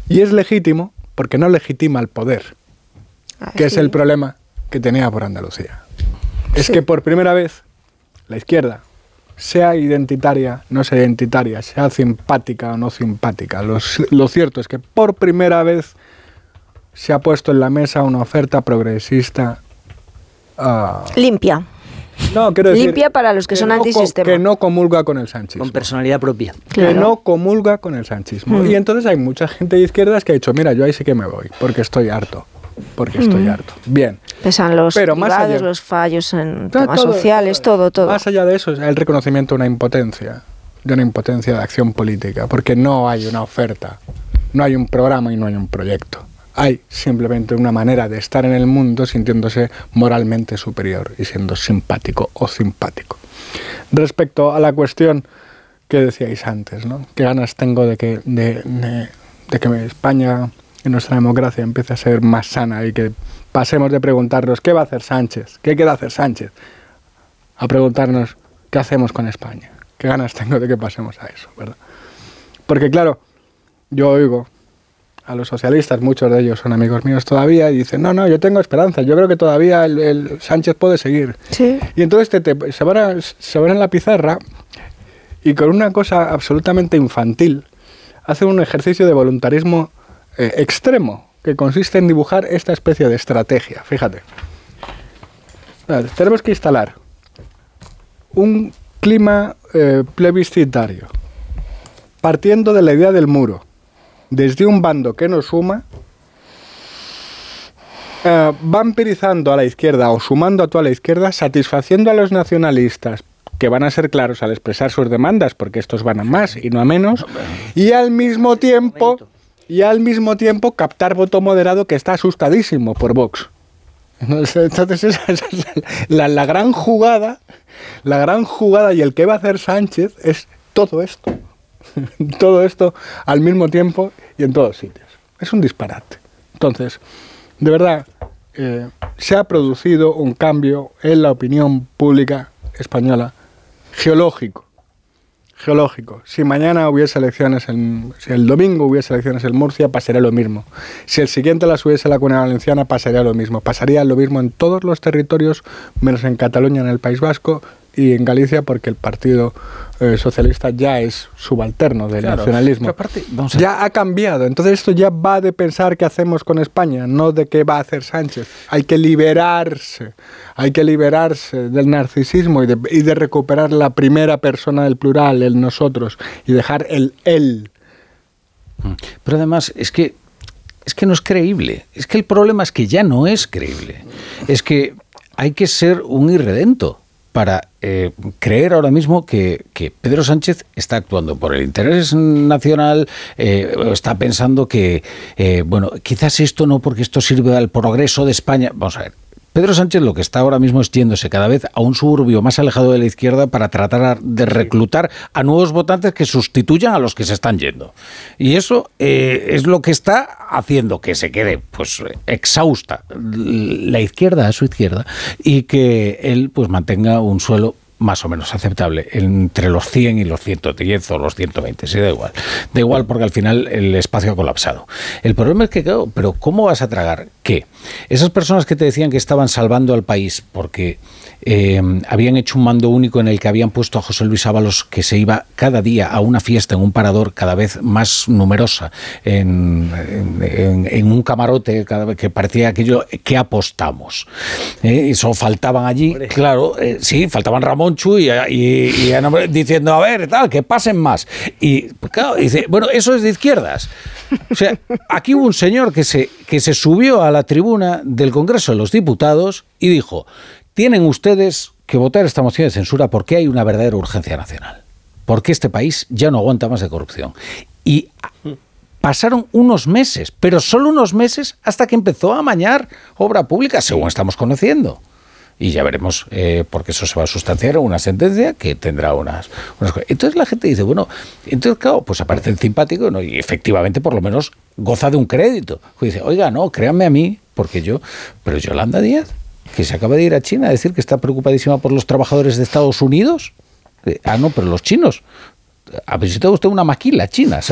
Y es legítimo porque no legitima el poder, que es el problema que tenía por Andalucía. Es que por primera vez la izquierda, sea identitaria, no sea identitaria, sea simpática o no simpática, lo cierto es que por primera vez se ha puesto en la mesa una oferta progresista limpia. No, quiero decir, limpia para los que son antisistema. Que no comulga con el sanchismo. Con personalidad propia. Que no comulga con el sanchismo. Y entonces hay mucha gente de izquierdas que ha dicho, mira, yo ahí sí que me voy, porque estoy harto. Bien. Pesan los privados, los fallos en temas sociales, todo. Más allá de eso, es el reconocimiento de una impotencia de acción política, porque no hay una oferta, no hay un programa y no hay un proyecto. Hay simplemente una manera de estar en el mundo sintiéndose moralmente superior y siendo simpático o simpático. Respecto a la cuestión que decíais antes, ¿no? ¿Qué ganas tengo de que España y nuestra democracia empiece a ser más sana y que pasemos de preguntarnos ¿qué va a hacer Sánchez? ¿Qué quiere hacer Sánchez? A preguntarnos ¿qué hacemos con España? ¿Qué ganas tengo de que pasemos a eso? ¿Verdad? Porque claro, yo oigo a los socialistas, muchos de ellos son amigos míos todavía, y dicen, no, yo tengo esperanza, yo creo que todavía el Sánchez puede seguir. Sí. Y entonces se van en la pizarra y con una cosa absolutamente infantil hacen un ejercicio de voluntarismo extremo, que consiste en dibujar esta especie de estrategia. Fíjate. Tenemos que instalar un clima plebiscitario, partiendo de la idea del muro, desde un bando que nos suma, vampirizando a la izquierda o sumando a toda la izquierda, satisfaciendo a los nacionalistas, que van a ser claros al expresar sus demandas, porque estos van a más y no a menos, y al mismo tiempo captar voto moderado que está asustadísimo por Vox. Entonces esa es la gran jugada, y el que va a hacer Sánchez es todo esto. Todo esto al mismo tiempo y en todos sitios. Es un disparate. Entonces, de verdad, se ha producido un cambio en la opinión pública española geológico. Si mañana hubiese elecciones, si el domingo hubiese elecciones en Murcia, pasaría lo mismo. Si el siguiente las hubiese la Comunidad Valenciana, pasaría lo mismo. Pasaría lo mismo en todos los territorios, menos en Cataluña, en el País Vasco y en Galicia, porque el Partido Socialista ya es subalterno del nacionalismo. Aparte, ya ha cambiado. Entonces esto ya va de pensar qué hacemos con España, no de qué va a hacer Sánchez. Hay que liberarse del narcisismo y de recuperar la primera persona del plural, el nosotros, y dejar el él. Pero además es que no es creíble. Es que el problema es que ya no es creíble. Es que hay que ser un irredento para creer ahora mismo que Pedro Sánchez está actuando por el interés nacional, está pensando que, quizás esto no, porque esto sirve al progreso de España. Vamos a ver. Pedro Sánchez lo que está ahora mismo es yéndose cada vez a un suburbio más alejado de la izquierda para tratar de reclutar a nuevos votantes que sustituyan a los que se están yendo. Y eso es lo que está haciendo que se quede pues exhausta la izquierda a su izquierda y que él pues mantenga un suelo más o menos aceptable, entre los 100 y los 110 o los 120, sí, da igual porque al final el espacio ha colapsado. El problema es que, claro, pero ¿cómo vas a tragar que esas personas que te decían que estaban salvando al país porque habían hecho un mando único en el que habían puesto a José Luis Ábalos, que se iba cada día a una fiesta en un parador cada vez más numerosa, en un camarote, cada vez que parecía aquello que apostamos? Eso faltaban allí, claro, sí, faltaban Ramón Chu y diciendo, a ver, tal, que pasen más. Y claro, dice, bueno, eso es de izquierdas. O sea, aquí hubo un señor que se subió a la tribuna del Congreso de los Diputados y dijo, tienen ustedes que votar esta moción de censura porque hay una verdadera urgencia nacional, porque este país ya no aguanta más de corrupción. Y pasaron unos meses, pero solo unos meses, hasta que empezó a amañar obra pública, según estamos conociendo. Y ya veremos, porque eso se va a sustanciar en una sentencia que tendrá unas cosas. Entonces la gente dice, bueno, entonces claro, pues aparece el simpático, ¿no? Y efectivamente por lo menos goza de un crédito. Y dice, oiga, no, créanme a mí, pero Yolanda Díaz, que se acaba de ir a China a decir que está preocupadísima por los trabajadores de Estados Unidos. No, pero los chinos. Ha visitado usted una maquila china,